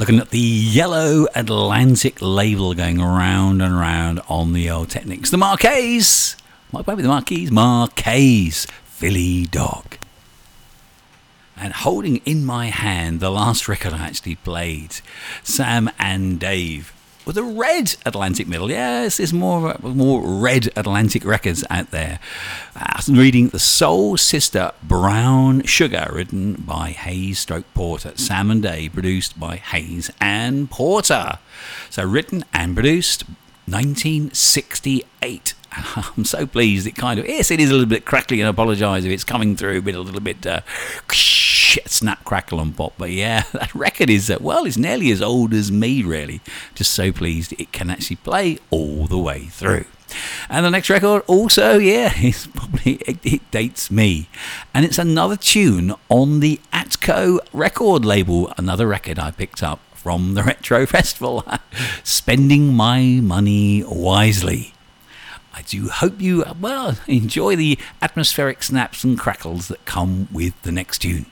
Looking at the Yellow Atlantic label going around and around on the old Technics. The Marquees. Might be the Marquees. Philly Dog. And holding in my hand the last record I actually played, Sam and Dave, with a Red Atlantic middle. Yes, there's more Red Atlantic records out there. I'm reading The Soul Sister Brown Sugar, written by Hayes / Porter. Sam and Dave, produced by Hayes and Porter. So written and produced 1968. I'm so pleased it yes, it is a little bit crackly, and I apologise if it's coming through a little bit snap, crackle and pop. But yeah, that record is, it's nearly as old as me, really. Just so pleased it can actually play all the way through. And the next record also, it dates me. And it's another tune on the Atco record label, another record I picked up from the Retro Festival, Spending My Money Wisely. I do hope you, enjoy the atmospheric snaps and crackles that come with the next tune.